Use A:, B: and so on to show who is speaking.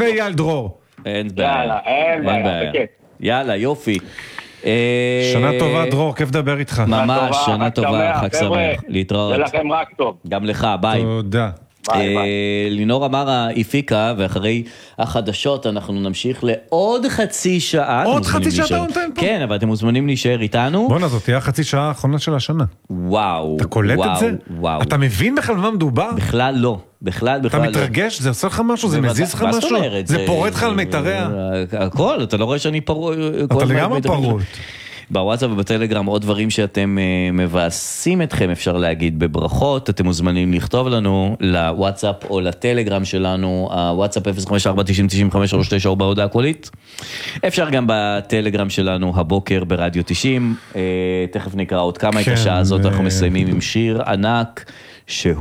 A: ואייל דרור.
B: אין בעיה.
C: אין בעיה.
B: יאללה, יופי.
A: שנה טובה, דרור, כיף לדבר איתך.
B: ממש, שנה טובה, חג שמח. להתראות.
C: זה לכם רק טוב.
B: גם לך, ביי.
A: תודה.
B: לינור אמרה הפיקה, ואחרי החדשות אנחנו נמשיך לעוד חצי שעה.
A: עוד חצי שעה אתה נותן פה?
B: כן, אבל אתם מוזמנים להישאר איתנו.
A: בוא'נה, זאת תהיה החצי שעה האחרונה של השנה.
B: וואו.
A: אתה קולט את זה?
B: וואו.
A: אתה מבין בכלל מה מדובר?
B: בכלל לא. בכלל
A: אתה
B: לא.
A: מתרגש? זה עושה לך משהו? זה מזיז לך משהו? זה פורט לך על מיתריה?
B: הכל, אתה לא רואה שאני פרוט.
A: אתה לגמרי פרוט.
B: בוואטסאפ ובטלגרם עוד דברים שאתם מבאסים אתכם, אפשר להגיד בברכות. אתם מוזמנים לכתוב לנו לוואטסאפ או לטלגרם שלנו, הוואטסאפ 054-90-95-39 בהודעה קולית. אפשר גם בטלגרם שלנו הבוקר ברדיו 90. תכף נקרא עוד כמה את השעה הזאת, אנחנו מסיימים עם שיר ענק שהוא